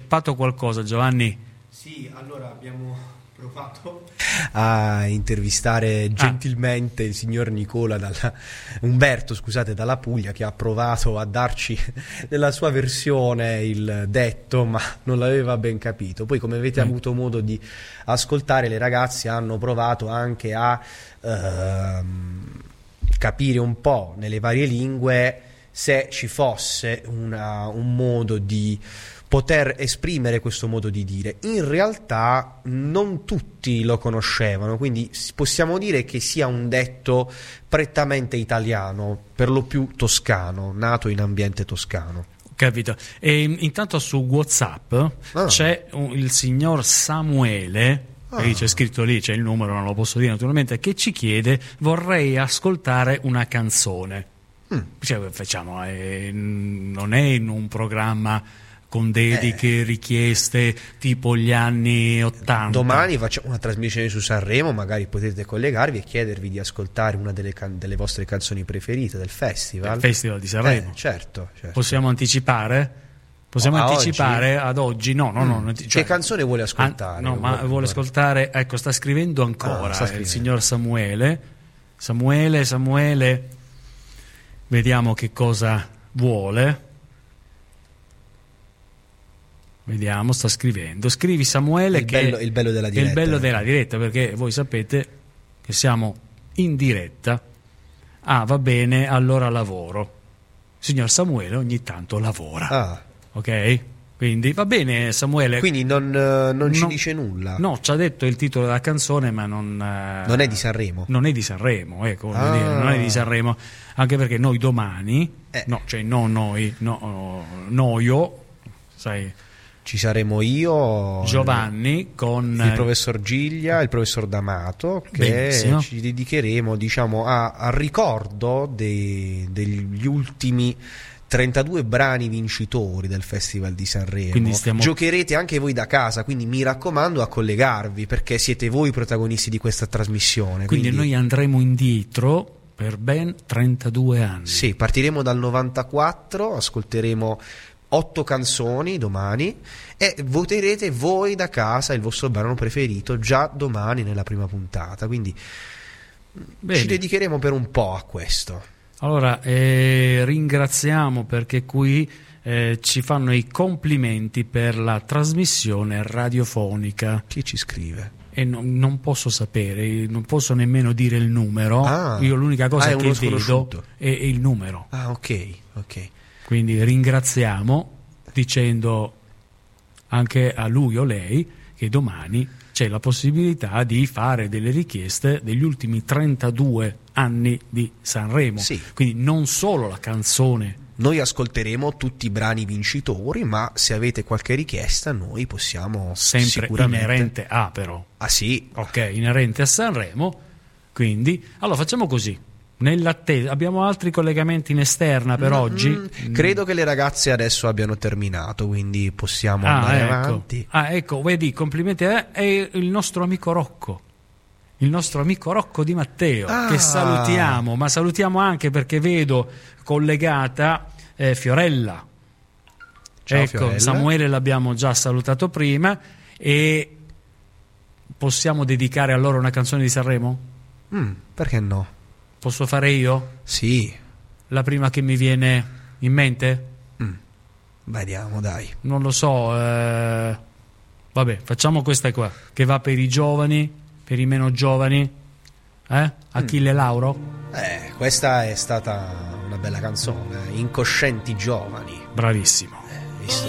anticipato qualcosa, Giovanni? Sì, allora abbiamo provato a intervistare gentilmente il signor Umberto, scusate, dalla Puglia, che ha provato a darci nella sua versione il detto, ma non l'aveva ben capito. Poi, come avete avuto modo di ascoltare, le ragazze hanno provato anche a capire un po' nelle varie lingue se ci fosse un modo di poter esprimere questo modo di dire. In realtà non tutti lo conoscevano, quindi possiamo dire che sia un detto prettamente italiano, per lo più toscano, nato in ambiente toscano. Capito. E intanto su WhatsApp c'è il signor Samuele, c'è scritto lì, c'è il numero, non lo posso dire naturalmente, che ci chiede: vorrei ascoltare una canzone. Cioè, facciamo, non è in un programma con dediche, richieste tipo gli anni 80. Domani facciamo una trasmissione su Sanremo, magari potete collegarvi e chiedervi di ascoltare una delle vostre canzoni preferite del festival. Il Festival di Sanremo. Certo. Possiamo anticipare? Possiamo anticipare oggi? Ad oggi? No. Che canzone vuole ascoltare? Vuole ascoltare, ecco, sta scrivendo ancora il signor Samuele. Samuele, vediamo che cosa vuole. Vediamo, sta scrivendo. Scrivi, Samuele, il bello della diretta. Il bello della diretta, perché voi sapete che siamo in diretta. Va bene, allora lavoro. Signor Samuele ogni tanto lavora. Ok? Quindi va bene, Samuele. Quindi non ci dice nulla. No, ci ha detto il titolo della canzone, ma non è di Sanremo. Non è di Sanremo, ecco, non è di Sanremo, anche perché noi domani, io, sai, ci saremo io, Giovanni, con il professor Giglia, il professor D'Amato, che ci dedicheremo, diciamo, al ricordo degli ultimi 32 brani vincitori del Festival di Sanremo. Giocherete anche voi da casa, quindi mi raccomando a collegarvi, perché siete voi i protagonisti di questa trasmissione. Quindi noi andremo indietro per ben 32 anni. Sì, partiremo dal 94, ascolteremo 8 canzoni domani e voterete voi da casa il vostro brano preferito già domani nella prima puntata, quindi ci dedicheremo per un po' a questo. Allora, ringraziamo perché qui ci fanno i complimenti per la trasmissione radiofonica. Chi ci scrive? E non posso sapere, non posso nemmeno dire il numero. Io l'unica cosa che vedo è il numero. Ok. Quindi ringraziamo, dicendo anche a lui o lei che domani c'è la possibilità di fare delle richieste degli ultimi 32 anni di Sanremo. Sì. Quindi non solo la canzone. Noi ascolteremo tutti i brani vincitori, ma se avete qualche richiesta noi possiamo sempre inerente a, però. Sì. Ok, inerente a Sanremo. Quindi, allora facciamo così. Nell'attesa, abbiamo altri collegamenti in esterna per oggi? Credo che le ragazze adesso abbiano terminato, quindi possiamo andare avanti. Ecco, vedi, complimenti a è il nostro amico Rocco. Il nostro amico Rocco Di Matteo, che salutiamo, ma salutiamo anche perché vedo collegata Fiorella. Ciao, ecco, Fiorella. Samuele l'abbiamo già salutato prima e possiamo dedicare a loro una canzone di Sanremo? Perché no? Posso fare io? Sì. La prima che mi viene in mente? Vediamo, dai. Non lo so. Vabbè, facciamo questa qua, che va per i giovani, per i meno giovani. Achille Lauro? Questa è stata una bella canzone. Incoscienti giovani. Bravissimo. Visto